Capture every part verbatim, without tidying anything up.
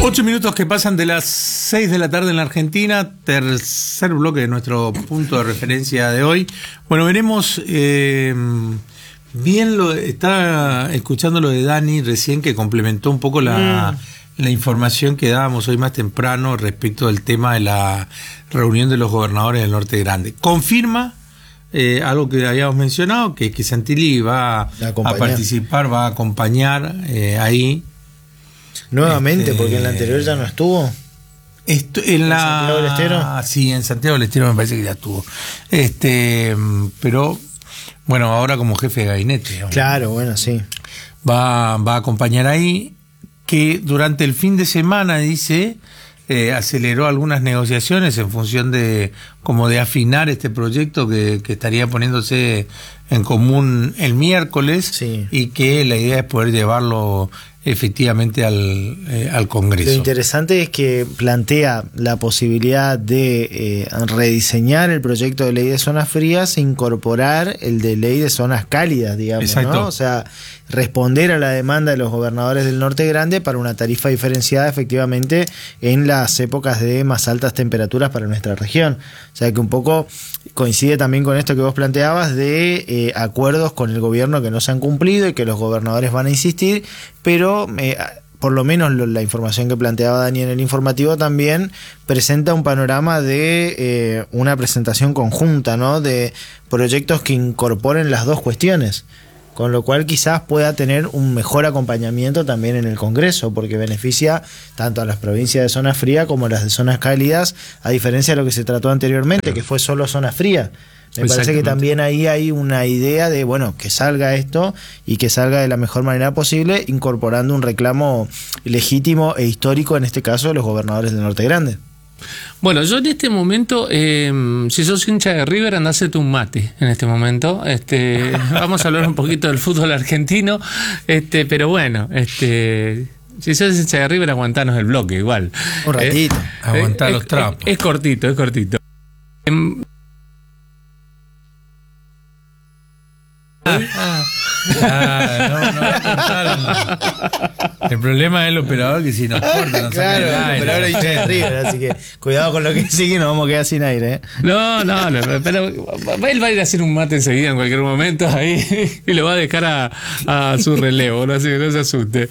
Ocho minutos que pasan de las seis de la tarde en la Argentina, tercer bloque de nuestro punto de referencia de hoy. Bueno, veremos, eh, bien, lo estaba escuchando lo de Dani recién, que complementó un poco la, mm. la información que dábamos hoy más temprano respecto del tema de la reunión de los gobernadores del Norte Grande. Confirma eh, algo que habíamos mencionado, que, que Santilli va a participar, va a acompañar eh, ahí. Nuevamente, este, porque en la anterior ya no estuvo. Esto, en, ¿En la, Santiago del Estero? Sí, en Santiago del Estero me parece que ya estuvo. Este, pero, bueno, ahora como jefe de gabinete. Digamos, claro, bueno, sí. Va, va a acompañar ahí, que durante el fin de semana, dice, eh, aceleró algunas negociaciones en función de, como de afinar este proyecto que, que estaría poniéndose en común el miércoles, sí. Y que la idea es poder llevarlo efectivamente al, eh, al Congreso. Lo interesante es que plantea la posibilidad de eh, rediseñar el proyecto de ley de zonas frías e incorporar el de ley de zonas cálidas, digamos, ¿no? O sea, responder a la demanda de los gobernadores del Norte Grande para una tarifa diferenciada efectivamente en las épocas de más altas temperaturas para nuestra región. O sea que un poco coincide también con esto que vos planteabas de eh, acuerdos con el gobierno que no se han cumplido y que los gobernadores van a insistir, pero eh, por lo menos lo, la información que planteaba Dani en el informativo también presenta un panorama de eh, una presentación conjunta, ¿no? De proyectos que incorporen las dos cuestiones, con lo cual quizás pueda tener un mejor acompañamiento también en el Congreso, porque beneficia tanto a las provincias de zona fría como a las de zonas cálidas, a diferencia de lo que se trató anteriormente, que fue solo zona fría. Me parece que también ahí hay una idea de, bueno, que salga esto y que salga de la mejor manera posible, incorporando un reclamo legítimo e histórico, en este caso, de los gobernadores del Norte Grande. Bueno, yo en este momento, eh, si sos hincha de River, andá a hacerte un mate en este momento. Este, vamos a hablar un poquito del fútbol argentino, este, pero bueno, este, si sos hincha de River, aguantanos el bloque igual. Un ratito. Eh, Aguantar eh, los trapos. Es, es cortito, es cortito. Eh, Ah, ah, no, no va a cortar. El problema es el operador, que si nos corta, nos claro, saca el aire. Pero ahora hincha de River, así que cuidado con lo que sigue, nos vamos a quedar sin aire, ¿eh? No, no, no, pero él va a ir a hacer un mate enseguida en cualquier momento ahí y lo va a dejar a, a su relevo, no, así que no se asuste.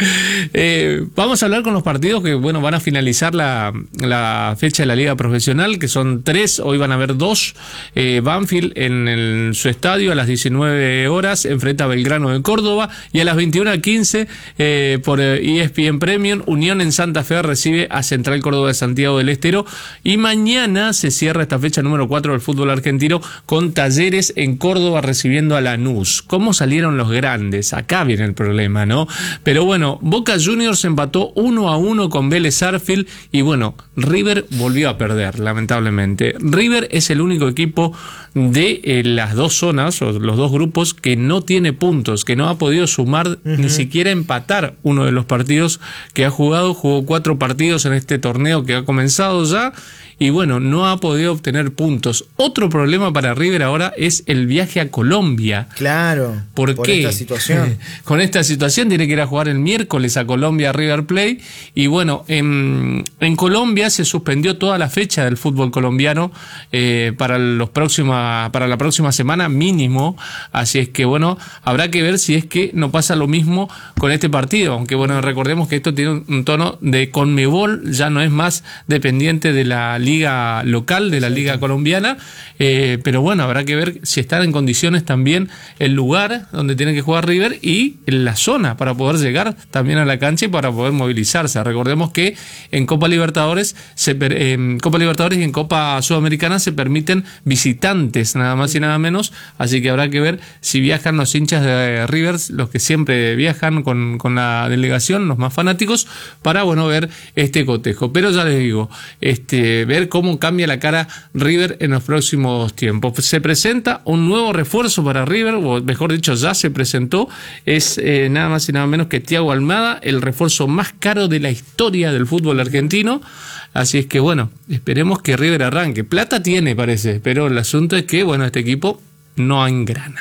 Eh, vamos a hablar con los partidos que, bueno, van a finalizar la, la fecha de la Liga Profesional, que son tres, hoy van a haber dos. Eh, Banfield en el, su estadio a las diecinueve horas enfrenta a Belgrano de Córdoba, y a las veintiuna quince eh, por E S P N Premium, Unión en Santa Fe recibe a Central Córdoba de Santiago del Estero, y mañana se cierra esta fecha número cuatro del fútbol argentino con Talleres en Córdoba recibiendo a Lanús. ¿Cómo salieron los grandes? Acá viene el problema, ¿no? Pero bueno, Boca Juniors empató uno a uno con Vélez Sarsfield, y bueno, River volvió a perder, lamentablemente. River es el único equipo de eh, las dos zonas, o los dos grupos, que no tiene puntos, que no ha podido sumar, uh-huh. ni siquiera empatar uno de los partidos que ha jugado. Jugó cuatro partidos en este torneo que ha comenzado ya, y bueno, no ha podido obtener puntos. Otro problema para River ahora es el viaje a Colombia. Claro. ¿Por, por qué? esta situación. Con esta situación tiene que ir a jugar el miércoles a Colombia, a River Plate, y bueno, en, en Colombia se suspendió toda la fecha del fútbol colombiano eh, para los próxima, para la próxima semana mínimo, así es que bueno, habrá que ver si es que no pasa lo mismo con este partido, aunque bueno, recordemos que esto tiene un, un tono de Conmebol, ya no es más dependiente de la liga local, de la liga colombiana, eh, pero bueno, habrá que ver si están en condiciones también el lugar donde tiene que jugar River y la zona para poder llegar también a la cancha y para poder movilizarse. Recordemos que en Copa Libertadores, se, en Copa Libertadores y en Copa Sudamericana se permiten visitantes, nada más y nada menos, así que habrá que ver si viajan los hinchas de River, los que siempre viajan con, con la delegación, los más fanáticos, para bueno ver este cotejo. Pero ya les digo, este ver cómo cambia la cara River en los próximos tiempos. Se presenta un nuevo refuerzo para River, o mejor dicho, ya se presentó, es eh, nada más y nada menos que Thiago Almada, el refuerzo más caro de la historia del fútbol argentino. Así es que bueno, esperemos que River arranque. Plata tiene, parece, pero el asunto es que bueno, este equipo no engrana.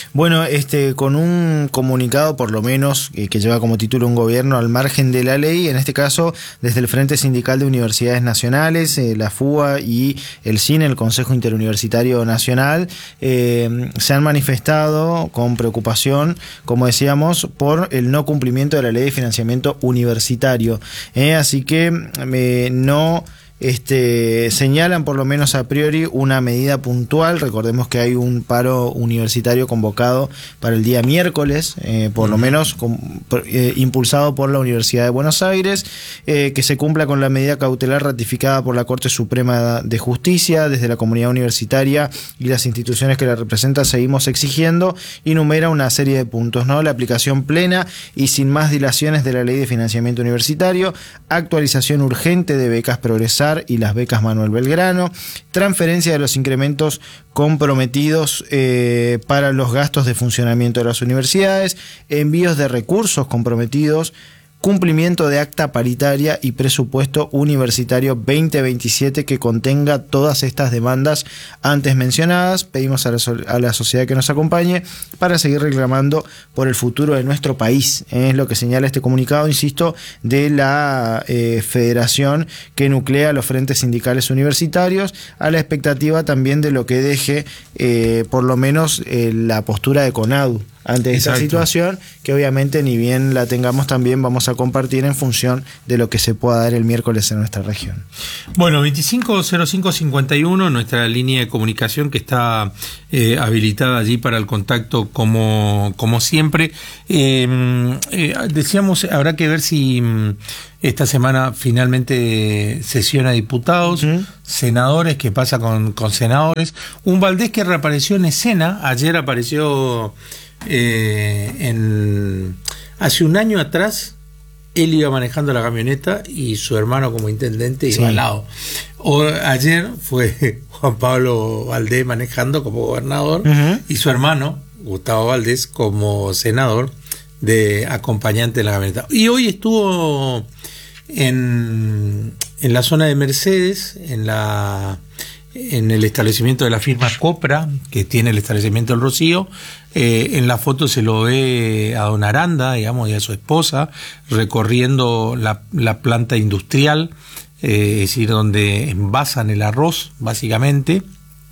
Bueno, este, con un comunicado por lo menos eh, que lleva como título un gobierno al margen de la ley, en este caso desde el Frente Sindical de Universidades Nacionales, eh, la FUA y el C I N, el Consejo Interuniversitario Nacional, eh, se han manifestado con preocupación, como decíamos, por el no cumplimiento de la ley de financiamiento universitario. Eh, así que eh, no... Este, señalan por lo menos a priori una medida puntual. Recordemos que hay un paro universitario convocado para el día miércoles, eh, por uh-huh. lo menos con, eh, impulsado por la Universidad de Buenos Aires, eh, que se cumpla con la medida cautelar ratificada por la Corte Suprema de Justicia. Desde la comunidad universitaria y las instituciones que la representan seguimos exigiendo, y numera una serie de puntos, ¿no? La aplicación plena y sin más dilaciones de la Ley de Financiamiento Universitario, actualización urgente de becas Progresar y las becas Manuel Belgrano, transferencia de los incrementos comprometidos eh, para los gastos de funcionamiento de las universidades, envíos de recursos comprometidos, cumplimiento de acta paritaria y presupuesto universitario veinte veintisiete que contenga todas estas demandas antes mencionadas. Pedimos a la, a la sociedad que nos acompañe para seguir reclamando por el futuro de nuestro país. Es lo que señala este comunicado, insisto, de la eh, federación que nuclea los frentes sindicales universitarios, a la expectativa también de lo que deje eh, por lo menos eh, la postura de CONADU ante esta Exacto. situación, que obviamente ni bien la tengamos también vamos a compartir en función de lo que se pueda dar el miércoles en nuestra región. Bueno, veinticinco cero cinco cincuenta y uno, nuestra línea de comunicación que está eh, habilitada allí para el contacto como, como siempre. Eh, eh, decíamos, habrá que ver si esta semana finalmente sesiona diputados, uh-huh. senadores, qué pasa con, con senadores. Un Valdés que reapareció en escena, ayer apareció... Eh, en, hace un año atrás él iba manejando la camioneta y su hermano como intendente iba sí. al lado. O, ayer fue Juan Pablo Valdés manejando como gobernador uh-huh. y su hermano Gustavo Valdés como senador de acompañante de la camioneta. Y hoy estuvo en, en la zona de Mercedes, en la en el establecimiento de la firma Copra, que tiene el establecimiento del Rocío. Eh, en la foto se lo ve a don Aranda, digamos, y a su esposa, recorriendo la, la planta industrial, eh, es decir, donde envasan el arroz, básicamente,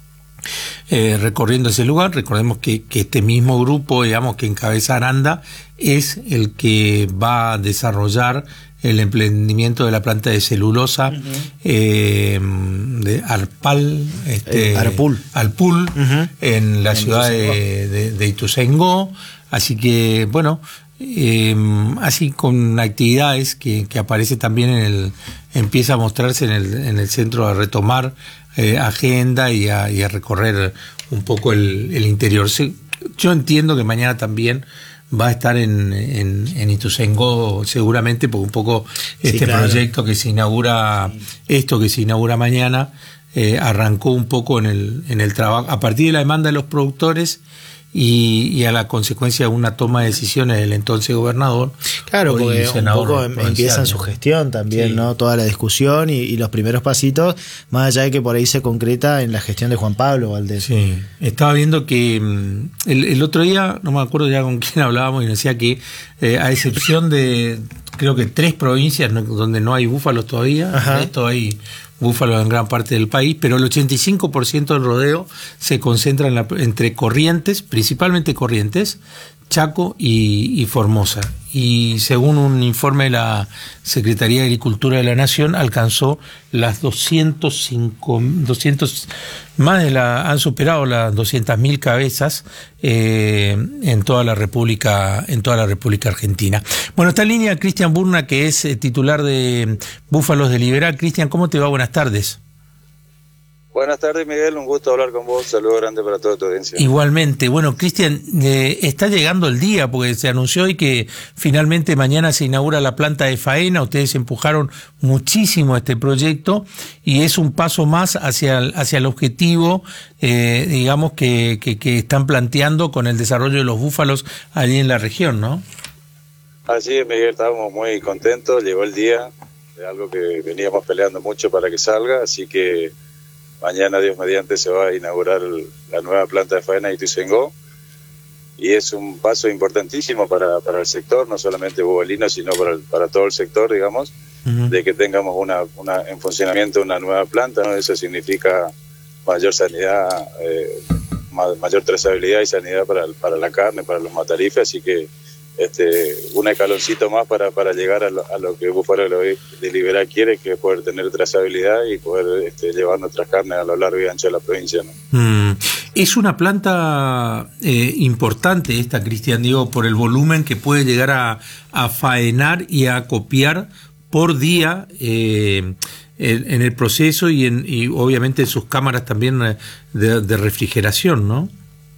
eh, recorriendo ese lugar. Recordemos que, que este mismo grupo, digamos, que encabeza Aranda, es el que va a desarrollar el emprendimiento de la planta de celulosa uh-huh. eh, de Arpal, este, eh, Arpul, Arpul uh-huh. en la en ciudad de, de, de Ituzaingó. Así que, bueno, eh, así con actividades que, que aparece también en el, empieza a mostrarse en el, en el centro, a retomar eh, agenda y a, y a recorrer un poco el, el interior. Yo entiendo que mañana también va a estar en, en, en Ituzaingó seguramente, porque un poco este sí, claro. proyecto que se inaugura, sí. esto que se inaugura mañana, eh, arrancó un poco en el, en el trabajo, a partir de la demanda de los productores y, y a la consecuencia de una toma de decisiones del entonces gobernador. Claro, porque un poco empieza en su gestión también, sí. ¿no? Toda la discusión y, y los primeros pasitos, más allá de que por ahí se concreta en la gestión de Juan Pablo Valdés. Sí, estaba viendo que el, el otro día, no me acuerdo ya con quién hablábamos, y decía que eh, a excepción de, creo que tres provincias no, donde no hay búfalos todavía, Ajá. esto hay búfalos en gran parte del país, pero el ochenta y cinco por ciento del rodeo se concentra en la, entre Corrientes, principalmente Corrientes, Chaco y, y Formosa. Y según un informe de la Secretaría de Agricultura de la Nación, alcanzó las doscientos cinco, doscientos, más de la, han superado las doscientas mil cabezas eh, en toda la República, en toda la República Argentina. Bueno, está en línea Cristian Burna, que es eh, titular de Búfalos de Liberal. Cristian, ¿cómo te va? Buenas tardes. Buenas tardes, Miguel, un gusto hablar con vos, saludo grande para toda tu audiencia. Igualmente. Bueno, Cristian, eh, está llegando el día, porque se anunció hoy que finalmente mañana se inaugura la planta de faena. Ustedes empujaron muchísimo este proyecto y es un paso más hacia el, hacia el objetivo, eh, digamos, que, que, que están planteando con el desarrollo de los búfalos allí en la región, ¿no? Así es, Miguel, estábamos muy contentos, llegó el día, de algo que veníamos peleando mucho para que salga, así que mañana, Dios mediante, se va a inaugurar la nueva planta de faena de Ituzaingó. y es un paso importantísimo para, para el sector, no solamente bubalino, sino para, el, para todo el sector, digamos, uh-huh. de que tengamos una, una en funcionamiento una nueva planta, ¿no? Eso significa mayor sanidad, eh, mayor trazabilidad y sanidad para, para la carne, para los matarifes, así que este, un escaloncito más para, para llegar a lo, a lo que Búfalo de Liberá quiere, que es poder tener trazabilidad y poder este, llevar nuestras carnes a lo largo y ancho de la provincia, ¿no? Mm. Es una planta eh, importante esta, Cristian, digo, por el volumen que puede llegar a, a faenar y a copiar por día eh, en, en el proceso y, en, y obviamente sus cámaras también de, de refrigeración, ¿no?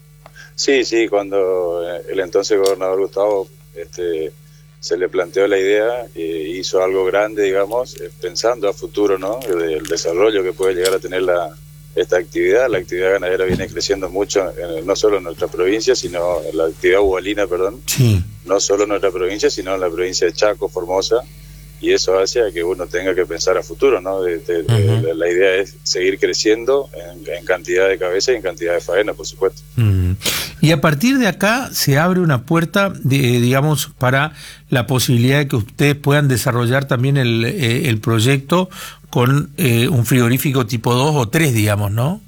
Sí, sí, cuando el entonces gobernador Gustavo este, se le planteó la idea e hizo algo grande, digamos, pensando a futuro, ¿no? El desarrollo que puede llegar a tener la, esta actividad. La actividad ganadera viene creciendo mucho, en, no solo en nuestra provincia, sino en la actividad bubalina, perdón, sí. no solo en nuestra provincia, sino en la provincia de Chaco, Formosa, y eso hace a que uno tenga que pensar a futuro, ¿no? De, de, uh-huh. de, la idea es seguir creciendo en, en cantidad de cabeza y en cantidad de faena, por supuesto. Uh-huh. Y a partir de acá se abre una puerta, de, digamos, para la posibilidad de que ustedes puedan desarrollar también el, eh, el proyecto con eh, un frigorífico tipo dos o tres, digamos, ¿no?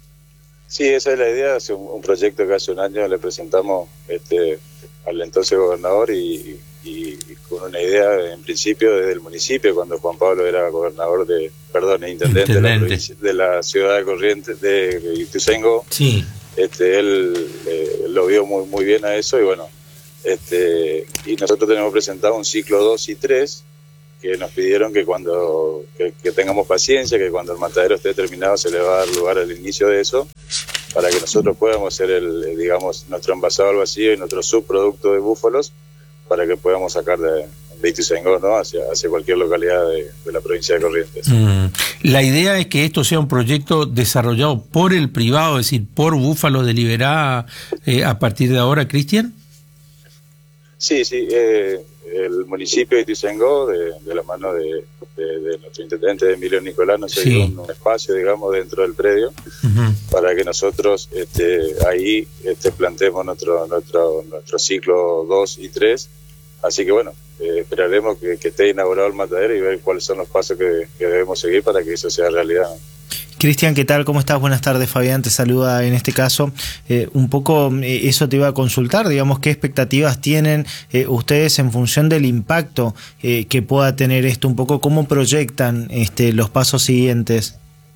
Sí, esa es la idea. Hace un, un proyecto que hace un año le presentamos este, al entonces gobernador y, y, y con una idea en principio desde el municipio, cuando Juan Pablo era gobernador de, perdón, intendente, intendente. De, la de la ciudad de Corrientes, de Ituzaingó. Sí. Este, él eh, lo vio muy muy bien a eso y bueno, este, y nosotros tenemos presentado un ciclo dos y tres que nos pidieron que cuando que, que tengamos paciencia, que cuando el matadero esté terminado se le va a dar lugar al inicio de eso, para que nosotros podamos ser el, digamos, nuestro envasado al vacío y nuestro subproducto de búfalos, para que podamos sacar de, de Ituzaingó, ¿no? hacia, hacia cualquier localidad de, de la provincia de Corrientes. Mm. La idea es que esto sea un proyecto desarrollado por el privado, es decir, por Búfalos de Liberá eh, a partir de ahora, Cristian. Sí, sí, eh, el municipio de Ituzaingó, de, de la mano de, de, de nuestro intendente Emilio Nicolás, nos sí. dio un, un espacio, digamos, dentro del predio, uh-huh. para que nosotros este, ahí este, planteemos nuestro, nuestro, nuestro ciclo dos y tres. Así que bueno, eh, esperaremos que, que esté inaugurado el matadero y ver cuáles son los pasos que, que debemos seguir para que eso sea realidad. Cristian, ¿qué tal? ¿Cómo estás? Buenas tardes, Fabián, te saluda en este caso. Eh, un poco eh, eso te iba a consultar, digamos, ¿qué expectativas tienen eh, ustedes en función del impacto eh, que pueda tener esto? Un poco, ¿cómo proyectan este, los pasos siguientes?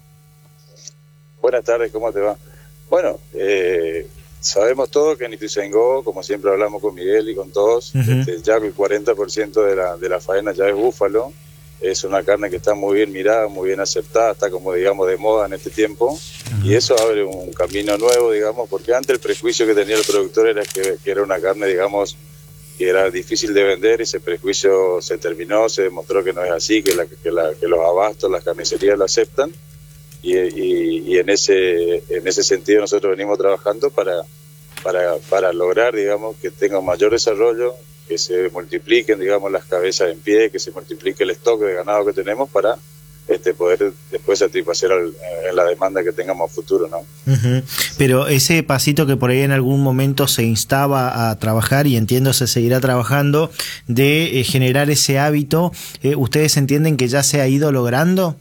Buenas tardes, ¿cómo te va? Bueno, eh, sabemos todos que en Ituzaingó, como siempre hablamos con Miguel y con todos, uh-huh. este, ya el cuarenta por ciento de la, de la faena ya es búfalo. Es una carne que está muy bien mirada, muy bien aceptada, está como digamos de moda en este tiempo, uh-huh. y eso abre un camino nuevo, digamos, porque antes el prejuicio que tenía el productor era que, que era una carne, digamos, que era difícil de vender, y ese prejuicio se terminó, se demostró que no es así, que, la, que, la, que los abastos, las carnicerías lo aceptan, y, y, y en ese en ese sentido nosotros venimos trabajando para, para, para lograr, digamos, que tenga un mayor desarrollo, que se multipliquen, digamos, las cabezas en pie, que se multiplique el stock de ganado que tenemos para este poder después satisfacer al, en la demanda que tengamos a futuro, ¿no? Uh-huh. Pero ese pasito que por ahí en algún momento se instaba a trabajar, y entiendo se seguirá trabajando, de eh, generar ese hábito, eh, ¿ustedes entienden que ya se ha ido logrando?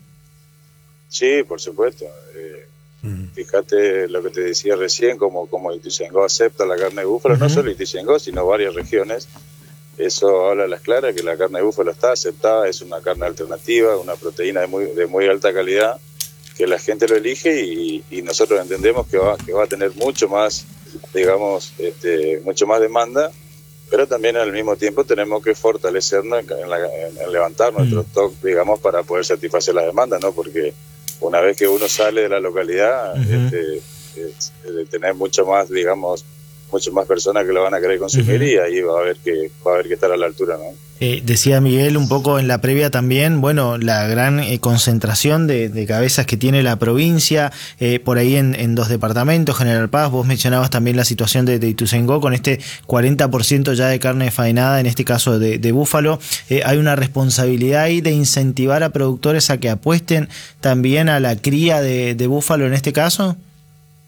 Sí, por supuesto. Eh, uh-huh. Fíjate lo que te decía recién, como, como Ituzaingó acepta la carne de búfalo, uh-huh. no solo Ituzaingó, sino varias regiones. Eso habla a las claras que la carne de búfalo está aceptada, es una carne alternativa, una proteína de muy, de muy alta calidad, que la gente lo elige y, y nosotros entendemos que va, que va a tener mucho más, digamos, este, mucho más demanda, pero también al mismo tiempo tenemos que fortalecernos en, en, la, en, en levantar nuestro stock, digamos, para poder satisfacer la demanda, ¿no? Porque una vez que uno sale de la localidad, uh-huh. este, es, es de tener mucho más, digamos, mucho más personas que lo van a querer consumir, uh-huh. y ahí va a haber que va a haber que estar a la altura, ¿no? Eh, decía Miguel un poco en la previa también, bueno, la gran eh, concentración de, de cabezas que tiene la provincia, eh, por ahí en, en dos departamentos, General Paz. Vos mencionabas también la situación de, de Ituzaingó con este cuarenta por ciento ya de carne faenada, en este caso de, de búfalo. Eh, hay una responsabilidad ahí de incentivar a productores a que apuesten también a la cría de, de búfalo en este caso.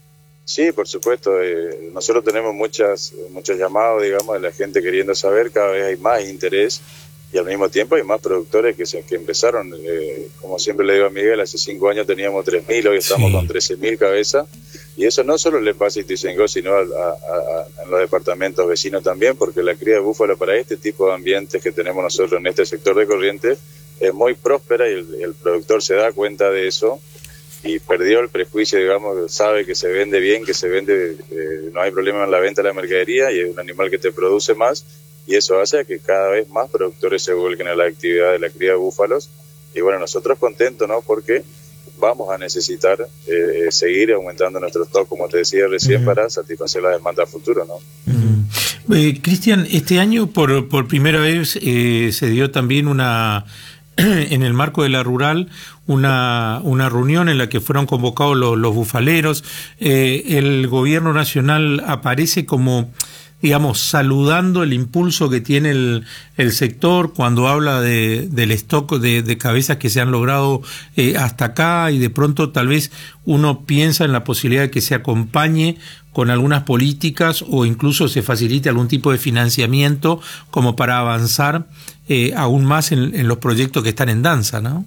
Sí, por supuesto. Eh, nosotros tenemos muchas muchos llamados, digamos, de la gente queriendo saber. Cada vez hay más interés y al mismo tiempo hay más productores que, se, que empezaron. Eh, como siempre le digo a Miguel, hace cinco años teníamos tres mil, hoy estamos sí. con trece mil cabezas. Y eso no solo le pasa a Ituzaingó, sino a, a, a, a los departamentos vecinos también, porque la cría de búfalo para este tipo de ambientes que tenemos nosotros en este sector de Corrientes es muy próspera y el, el productor se da cuenta de eso y perdió el prejuicio, digamos, sabe que se vende bien, que se vende, eh, no hay problema en la venta de la mercadería y es un animal que te produce más, y eso hace a que cada vez más productores se vuelquen a la actividad de la cría de búfalos. Y bueno, nosotros contentos, ¿no? Porque vamos a necesitar eh, seguir aumentando nuestro stock, como te decía recién, uh-huh. para satisfacer la demanda a futuro, ¿no? Uh-huh. Eh, Cristian, este año por, por primera vez eh, se dio también una... en el marco de la rural, una, una reunión en la que fueron convocados los, los bufaleros. Eh, el gobierno nacional aparece como, digamos, saludando el impulso que tiene el, el sector cuando habla de, del stock de, de cabezas que se han logrado eh, hasta acá, y de pronto tal vez uno piensa en la posibilidad de que se acompañe con algunas políticas o incluso se facilite algún tipo de financiamiento como para avanzar eh, aún más en, en los proyectos que están en danza, ¿no?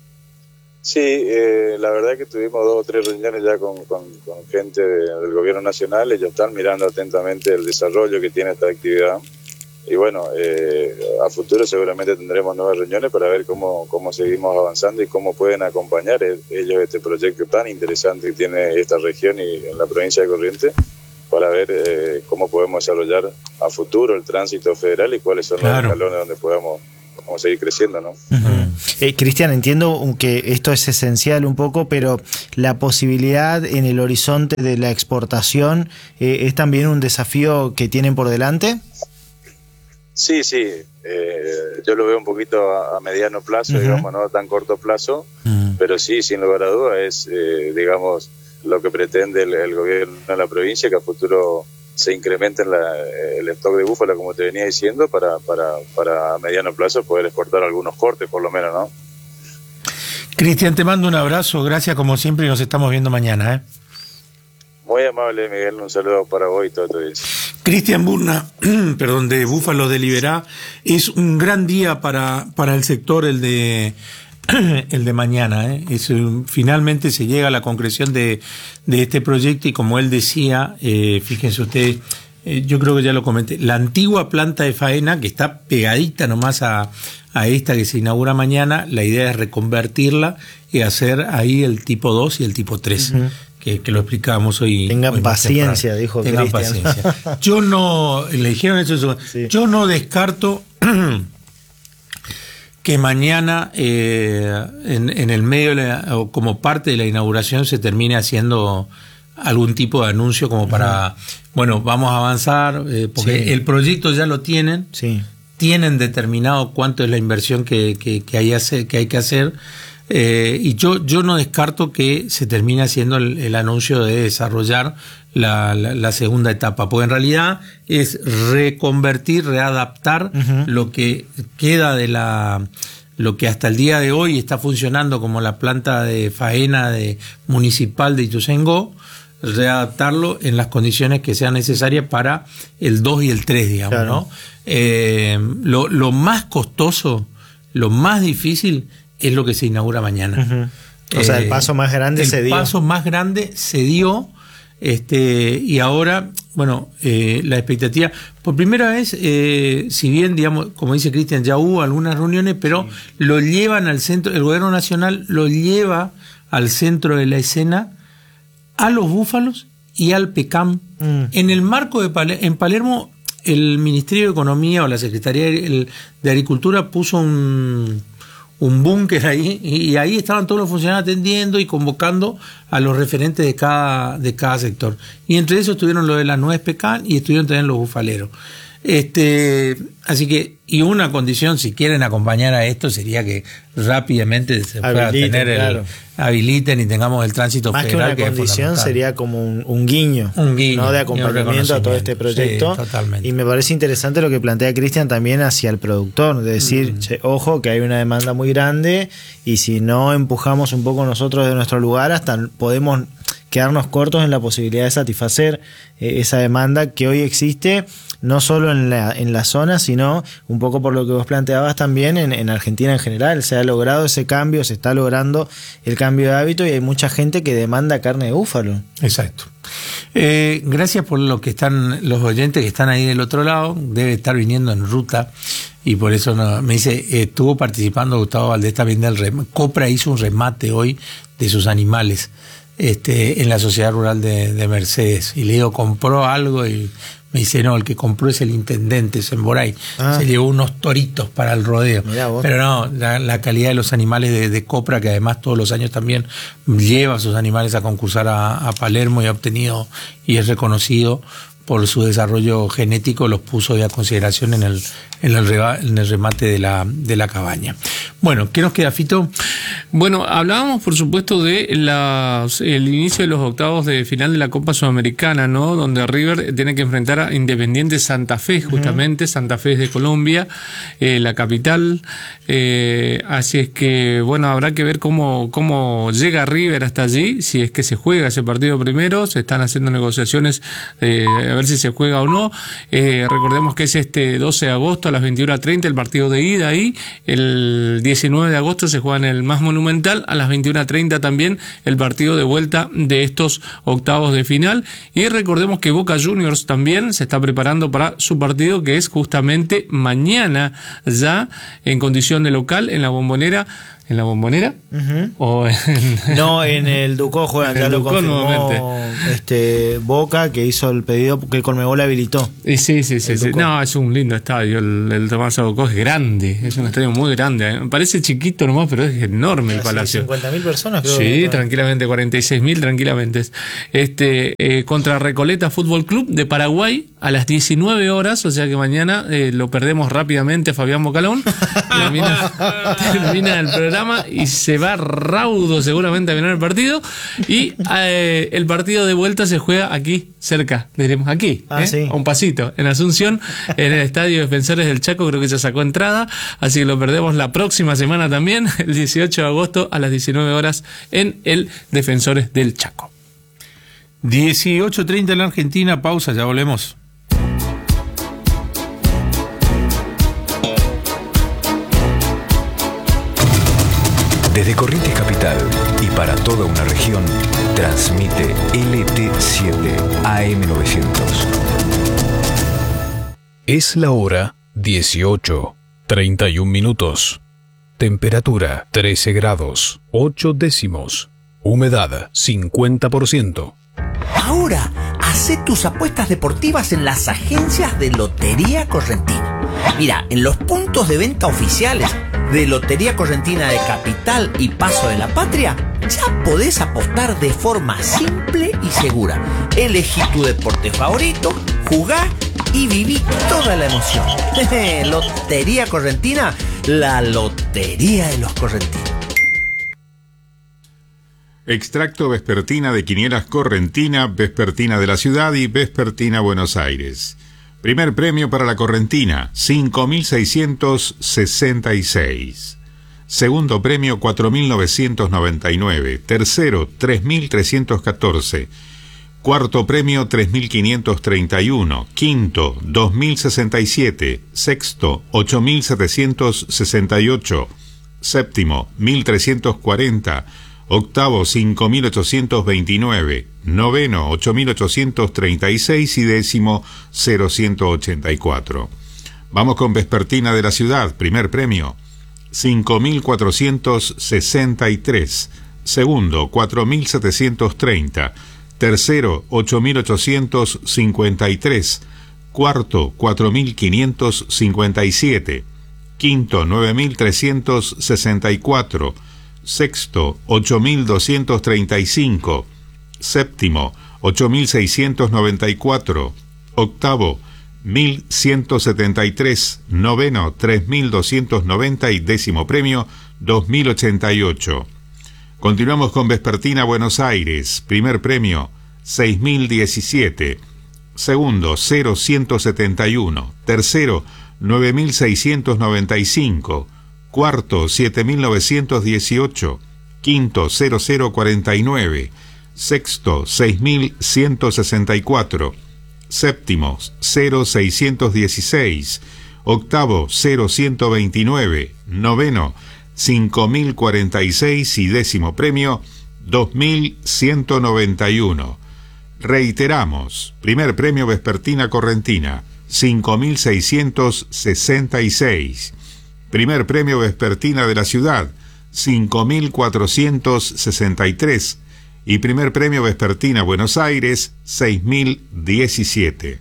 Sí, eh, la verdad que tuvimos dos o tres reuniones ya con, con, con gente de, del gobierno nacional. Ellos están mirando atentamente el desarrollo que tiene esta actividad. Y bueno, eh, a futuro seguramente tendremos nuevas reuniones para ver cómo, cómo seguimos avanzando y cómo pueden acompañar ellos este proyecto tan interesante que tiene esta región y en la provincia de Corrientes, para ver eh, cómo podemos desarrollar a futuro el tránsito federal y cuáles son claro. los escalones donde podamos, podamos seguir creciendo, ¿no? Uh-huh. Eh, Cristian, entiendo que esto es esencial un poco, pero la posibilidad en el horizonte de la exportación eh, ¿es también un desafío que tienen por delante? Sí, sí, eh, yo lo veo un poquito a, a mediano plazo, uh-huh. digamos, no a tan corto plazo, uh-huh. pero sí, sin lugar a dudas, es, eh, digamos, lo que pretende el, el gobierno de la provincia, que a futuro se incremente la, el stock de búfalo, como te venía diciendo, para, para, para a mediano plazo poder exportar algunos cortes, por lo menos, ¿no? Cristian, te mando un abrazo, gracias como siempre, y nos estamos viendo mañana, ¿eh? Muy amable, Miguel, un saludo para vos y todo tu día. Cristian Burna, perdón, de Búfalo de Liberá. Es un gran día para, para el sector, el de el de mañana, ¿eh? Es, finalmente se llega a la concreción de, de este proyecto y como él decía, eh, fíjense ustedes, eh, yo creo que ya lo comenté, la antigua planta de faena que está pegadita nomás a, a esta que se inaugura mañana, la idea es reconvertirla y hacer ahí el tipo dos y el tipo tres. Uh-huh. Que, que lo explicábamos hoy. Tengan hoy paciencia, dijo Tengan Cristian. paciencia. Yo no, le dijeron eso, sí. Yo no descarto que mañana eh, en, en el medio de la, o como parte de la inauguración se termine haciendo algún tipo de anuncio como para, uh-huh. bueno, vamos a avanzar, eh, porque sí. el proyecto ya lo tienen, sí. tienen determinado cuánto es la inversión que, que, que, hay, hacer, que hay que hacer. Eh, y yo yo no descarto que se termine haciendo el, el anuncio de desarrollar la, la, la segunda etapa, porque en realidad es reconvertir, readaptar uh-huh. lo que queda de la lo que hasta el día de hoy está funcionando como la planta de faena de municipal de Ituzaingó, readaptarlo en las condiciones que sean necesarias para el dos y el tres, digamos, claro. ¿no? Eh, lo, lo más costoso, lo más difícil es lo que se inaugura mañana. Uh-huh. O sea, el paso más grande se dio. El paso más grande se dio, este, y ahora, bueno, eh, la expectativa, por primera vez, eh, si bien, digamos, como dice Cristian, ya hubo algunas reuniones, pero sí. lo llevan al centro, el gobierno nacional lo lleva al centro de la escena a los búfalos y al PECAM. Mm. En el marco de Palermo, en Palermo, el Ministerio de Economía o la Secretaría de Agricultura puso un un búnker ahí, y ahí estaban todos los funcionarios atendiendo y convocando a los referentes de cada de cada sector. Y entre esos estuvieron los de las nueve PECAM y estuvieron también los bufaleros. Este, así que, y una condición, si quieren acompañar a esto, sería que rápidamente se pueda habiliten, tener el, claro. habiliten y tengamos el tránsito más federal. Más que una que condición sería como un, un guiño, un guiño, ¿no? De acompañamiento a todo este proyecto. Sí, totalmente. Y me parece interesante lo que plantea Cristian también hacia el productor, de decir, mm. che, ojo, que hay una demanda muy grande y si no empujamos un poco nosotros de nuestro lugar, hasta podemos quedarnos cortos en la posibilidad de satisfacer eh, esa demanda que hoy existe, no solo en la, en la zona, sino un poco por lo que vos planteabas también en, en Argentina en general. Se ha logrado ese cambio, se está logrando el cambio de hábito y hay mucha gente que demanda carne de búfalo. Exacto. Eh, gracias por lo que están los oyentes que están ahí del otro lado, debe estar viniendo en ruta y por eso no, me dice, eh, estuvo participando Gustavo Valdés también del remate. Copra hizo un remate hoy de sus animales este, en la Sociedad Rural de, de Mercedes y le digo, compró algo y me dice, no, el que compró es el intendente, es en Boray. Ah. Se llevó unos toritos para el rodeo. Pero no, la, la calidad de los animales de, de Copra, que además todos los años también lleva a sus animales a concursar a, a Palermo y ha obtenido y es reconocido por su desarrollo genético, los puso ya a consideración en el, en el, reba, en el remate de la, de la cabaña. Bueno, ¿qué nos queda, Fito? Bueno, hablábamos por supuesto de las, el inicio de los octavos de final de la Copa Sudamericana, ¿no? Donde River tiene que enfrentar a Independiente Santa Fe, justamente. Uh-huh. Santa Fe es de Colombia, eh, la capital. Eh, así es que, bueno, habrá que ver cómo, cómo llega River hasta allí, si es que se juega ese partido primero. Se están haciendo negociaciones eh, a ver si se juega o no. Eh, recordemos que es este doce de agosto a las veintiuna treinta el partido de ida ahí. El diecinueve de agosto se juega en el más monumental, a las veintiuna treinta también el partido de vuelta de estos octavos de final. Y recordemos que Boca Juniors también se está preparando para su partido, que es justamente mañana, ya en condición de local en la Bombonera. ¿En la Bombonera? Uh-huh. ¿O en... No, en el Ducó juegan, ya lo confirmó este, Boca, que hizo el pedido que el Conmebol habilitó. Sí, sí, sí. sí. No, es un lindo estadio, el, el Tomás Ducó es grande, es un estadio muy grande. ¿eh? Parece chiquito nomás, pero es enorme el palacio. cincuenta mil personas, creo. Sí, tranquilamente, cuarenta y seis mil tranquilamente. Este, eh, contra Recoleta Fútbol Club de Paraguay a las diecinueve horas, o sea que mañana eh, lo perdemos rápidamente, Fabián Bocalón. termina, termina el programa y se va raudo seguramente a mirar el partido y eh, el partido de vuelta se juega aquí cerca, diremos aquí, ah, ¿eh? sí. a un pasito, en Asunción, en el Estadio Defensores del Chaco. Creo que ya sacó entrada, así que lo perdemos la próxima semana también, el dieciocho de agosto a las diecinueve horas en el Defensores del Chaco. dieciocho treinta en la Argentina, pausa, ya volvemos. Desde Corrientes Capital y para toda una región, transmite L T siete A M novecientos. Es la hora dieciocho, treinta y un minutos. Temperatura trece grados, ocho décimos. Humedad cincuenta por ciento. Ahora, hacé tus apuestas deportivas en las agencias de Lotería Correntina. Mira, en los puntos de venta oficiales de Lotería Correntina de Capital y Paso de la Patria, ya podés apostar de forma simple y segura. Elegí tu deporte favorito, jugá y viví toda la emoción. Lotería Correntina, la lotería de los correntinos. Extracto Vespertina de Quinielas Correntina, Vespertina de la Ciudad y Vespertina Buenos Aires. Primer premio para la Correntina, cinco mil seiscientos sesenta y seis. Segundo premio, cuatro mil novecientos noventa y nueve. Tercero, tres mil trescientos catorce. Cuarto premio, tres mil quinientos treinta y uno. Quinto, dos mil sesenta y siete. Sexto, ocho mil setecientos sesenta y ocho. Séptimo, mil trescientos cuarenta. Octavo, cinco mil ochocientos veintinueve. Noveno, ocho mil ochocientos treinta y seis. Y décimo, cero ciento ochenta y cuatro. Vamos con Vespertina de la Ciudad. Primer premio, cinco mil cuatrocientos sesenta y tres. Segundo, cuatro mil setecientos treinta. Tercero, ocho mil ochocientos cincuenta y tres. Cuarto, cuatro mil quinientos cincuenta y siete. Quinto, nueve mil trescientos sesenta y cuatro. Sexto, ocho mil doscientos treinta y cinco. Séptimo, ocho mil seiscientos noventa y cuatro. Octavo, mil ciento setenta y tres. Noveno, tres mil doscientos noventa. Y décimo premio, dos mil ochenta y ocho. Continuamos con Vespertina Buenos Aires. Primer premio, seis mil diecisiete. Segundo, cero ciento setenta y uno. Tercero, nueve mil seiscientos noventa y cinco. Cuarto, siete mil novecientos dieciocho. Quinto, cero cero cuarenta y nueve. sexto seis mil ciento sesenta y cuatro, séptimo cero seiscientos dieciséis, octavo cero ciento veintinueve, noveno cinco mil cuarenta y seis y décimo premio dos mil ciento noventa y uno. Reiteramos, primer premio vespertina correntina cinco mil seiscientos sesenta y seis, primer premio vespertina de la ciudad cinco mil cuatrocientos sesenta y tres y primer premio vespertina Buenos Aires seis mil diecisiete.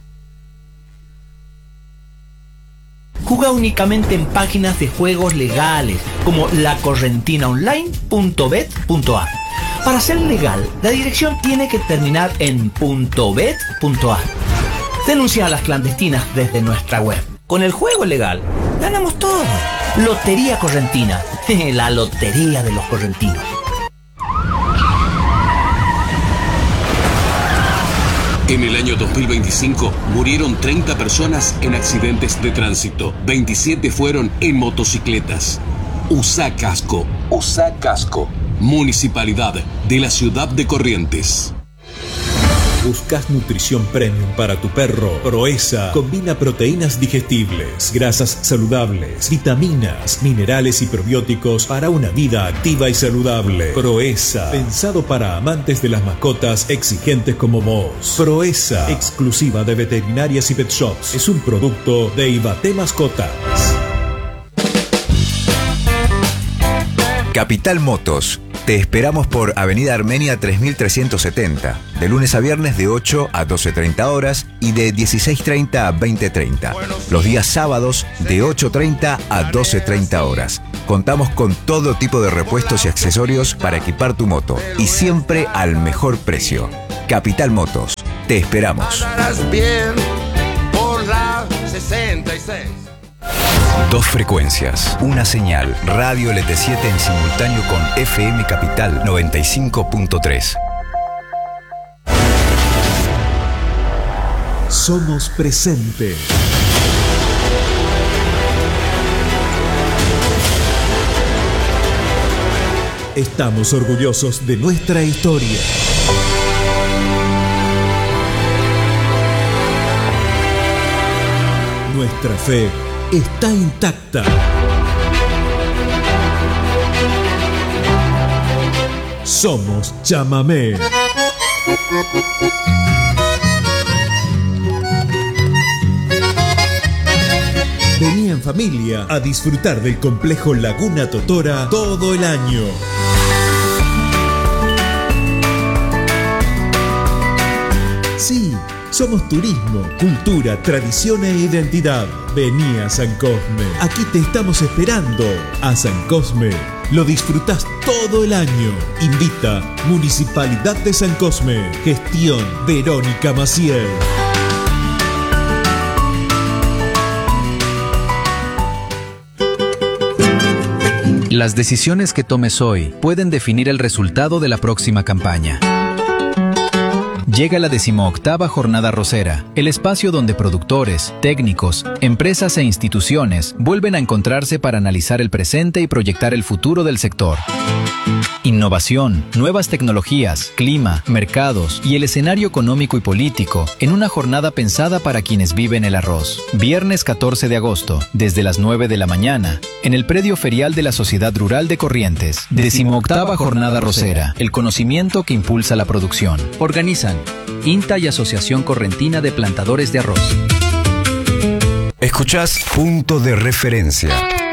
Juega únicamente en páginas de juegos legales como la correntina online punto bet punto a r. Para ser legal, la dirección tiene que terminar en .bet punto a r. Denuncia a las clandestinas desde nuestra web. Con el juego legal, ganamos todo. Lotería Correntina, la lotería de los correntinos. En el año dos mil veinticinco murieron treinta personas en accidentes de tránsito. veintisiete fueron en motocicletas. Usa casco. Usa casco. Municipalidad de la Ciudad de Corrientes. ¿Buscas nutrición premium para tu perro? Proeza combina proteínas digestibles, grasas saludables, vitaminas, minerales y probióticos para una vida activa y saludable. Proeza, pensado para amantes de las mascotas exigentes como vos. Proeza, exclusiva de veterinarias y pet shops. Es un producto de Ibate Mascotas. Capital Motos. Te esperamos por Avenida Armenia tres mil trescientos setenta, de lunes a viernes de ocho a doce treinta horas y de dieciséis treinta a veinte treinta. Los días sábados de ocho treinta a doce treinta horas. Contamos con todo tipo de repuestos y accesorios para equipar tu moto y siempre al mejor precio. Capital Motos. Te esperamos. Bien por la sesenta y seis. Dos frecuencias, una señal, Radio L T siete en simultáneo con F M Capital noventa y cinco punto tres. Somos presente. Estamos orgullosos de nuestra historia. Nuestra fe está intacta. Somos Chamamé. Vení en familia a disfrutar del complejo Laguna Totora todo el año. Sí, somos turismo, cultura, tradición e identidad. Vení a San Cosme. Aquí te estamos esperando. A San Cosme lo disfrutás todo el año. Invita Municipalidad de San Cosme. Gestión Verónica Maciel. Las decisiones que tomes hoy pueden definir el resultado de la próxima campaña. Llega la decimoctava Jornada Arrocera, el espacio donde productores, técnicos, empresas e instituciones vuelven a encontrarse para analizar el presente y proyectar el futuro del sector. Innovación, nuevas tecnologías, clima, mercados y el escenario económico y político en una jornada pensada para quienes viven el arroz. Viernes catorce de agosto, desde las nueve de la mañana, en el predio ferial de la Sociedad Rural de Corrientes. Decimoctava Jornada Arrocera, el conocimiento que impulsa la producción. Organizan INTA y Asociación Correntina de Plantadores de Arroz. Escuchás Punto de Referencia.